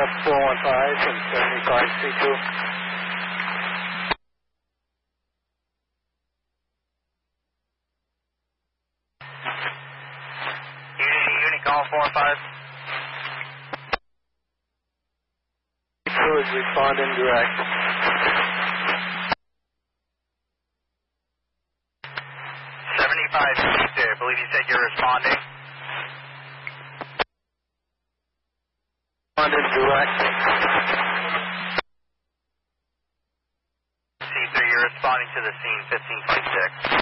415 and 75C2. Unit call 45. C2 is responding direct. 75C2, I believe you said you're responding. Responding direct. C3, you're responding to the scene 1526.